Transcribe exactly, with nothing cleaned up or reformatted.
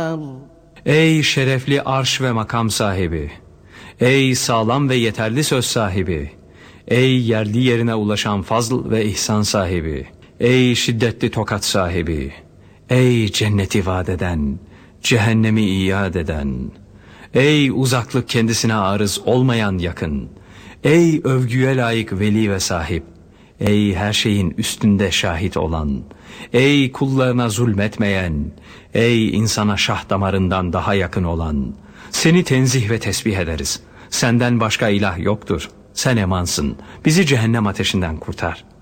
var. Ey şerefli arş ve makam sahibi, ey sağlam ve yeterli söz sahibi, ey yerli yerine ulaşan fazl ve ihsan sahibi, ey şiddetli tokat sahibi, ey cenneti vaat eden, cehennemi iad eden, ey uzaklık kendisine arız olmayan yakın, ey övgüye layık veli ve sahip, ey her şeyin üstünde şahit olan, ey kullarına zulmetmeyen, ey insana şah damarından daha yakın olan, seni tenzih ve tesbih ederiz. Senden başka ilah yoktur. Sen emansın. Bizi cehennem ateşinden kurtar.